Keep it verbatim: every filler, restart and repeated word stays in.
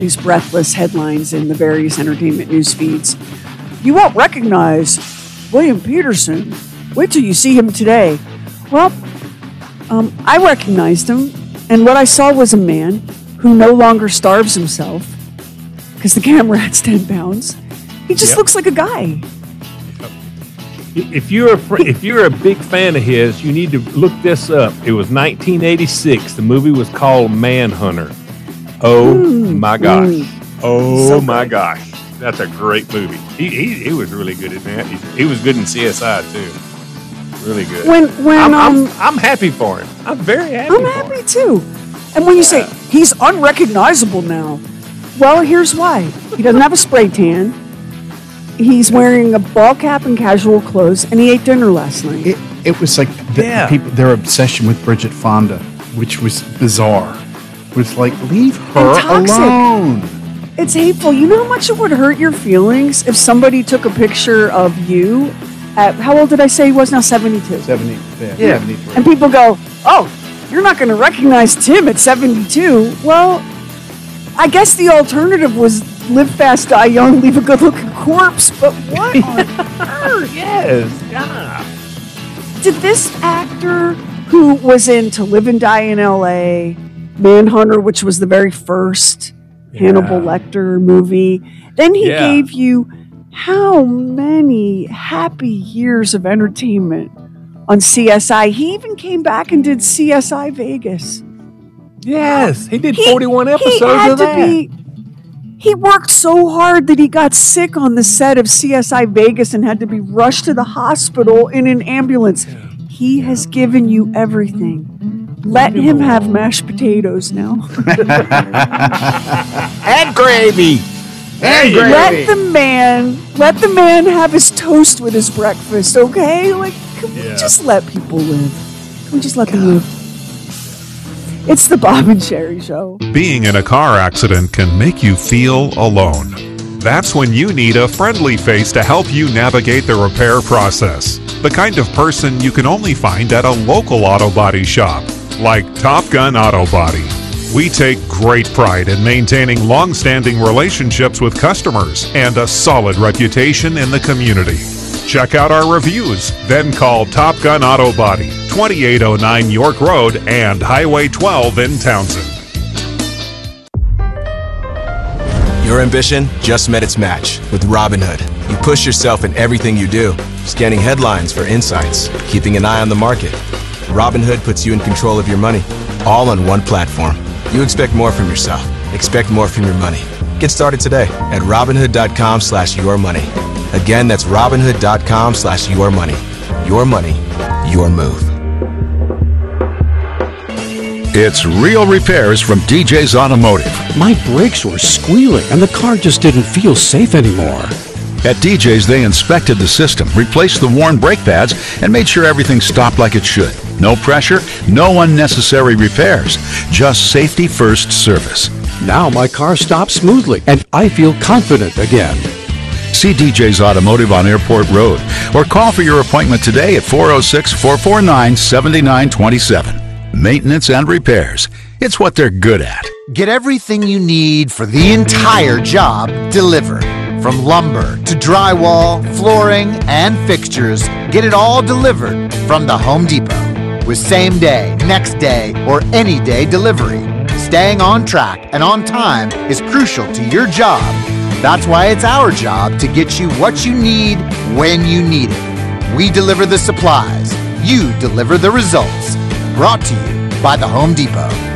these breathless headlines in the various entertainment news feeds. You won't recognize William Peterson. Wait till you see him today. Well, um, I recognized him, and what I saw was a man who no longer starves himself because the camera adds ten pounds. He just yep. looks like a guy. If you're a fr- if you're a big fan of his, you need to look this up. It was nineteen eighty-six. The movie was called Manhunter. Oh mm, my gosh! Mm. Oh so my good. gosh! That's a great movie. He, he he was really good in that. He, he was good in C S I too. Really good. When when I'm, um, I'm, I'm happy for him. I'm very happy. I'm for happy him. too. And when you yeah. say he's unrecognizable now, well, here's why. He doesn't have a spray tan. He's wearing a ball cap and casual clothes, and he ate dinner last night. It, it was like the, yeah. people, their obsession with Bridget Fonda, which was bizarre. It was like, leave her alone. It's hateful. You know how much it would hurt your feelings if somebody took a picture of you at, how old did I say he was now? seventy-two. seventy, yeah, yeah. seventy-three. And people go, oh, you're not going to recognize Tim at seventy-two. Well, I guess the alternative was live fast, die young, leave a good-looking corpse, but what on earth? Yes, yeah. Did this actor who was in To Live and Die in L A, Manhunter, which was the very first yeah. Hannibal Lecter movie, then he yeah. gave you how many happy years of entertainment on C S I? He even came back and did C S I Vegas. Yes, he did he, forty-one episodes he had of that. To be, he worked so hard that he got sick on the set of C S I Vegas and had to be rushed to the hospital in an ambulance. Yeah. He yeah. has given you everything. Let him have mashed potatoes now. And gravy. And gravy. Let the man, let the man have his toast with his breakfast, okay? Like, can yeah. we just let people live? Can we just let God. them live? It's the Bob and Sherry Show. Being in a car accident can make you feel alone. That's when you need a friendly face to help you navigate the repair process. The kind of person you can only find at a local auto body shop, like Top Gun Auto Body. We take great pride in maintaining long-standing relationships with customers and a solid reputation in the community. Check out our reviews, then call Top Gun Auto Body, twenty-eight oh nine York Road and Highway twelve in Townsend. Your ambition just met its match with Robinhood. You push yourself in everything you do, scanning headlines for insights, keeping an eye on the market. Robinhood puts you in control of your money, all on one platform. You expect more from yourself. Expect more from your money. Get started today at Robinhood.com slash your money. Again, that's Robinhood.com slash your money. Your money, your move. It's Real Repairs from D J's Automotive. My brakes were squealing and the car just didn't feel safe anymore. At D J's, they inspected the system, replaced the worn brake pads, and made sure everything stopped like it should. No pressure, no unnecessary repairs, just safety first service. Now my car stops smoothly and I feel confident again. See D J's Automotive on Airport Road or call for your appointment today at four oh six, four four nine, seven nine two seven. Maintenance and repairs. It's what they're good at. Get everything you need for the entire job delivered. From lumber to drywall, flooring, and fixtures, get it all delivered from the Home Depot. With same day, next day, or any day delivery. Staying on track and on time is crucial to your job. That's why it's our job to get you what you need when you need it. We deliver the supplies. You deliver the results. Brought to you by the Home Depot.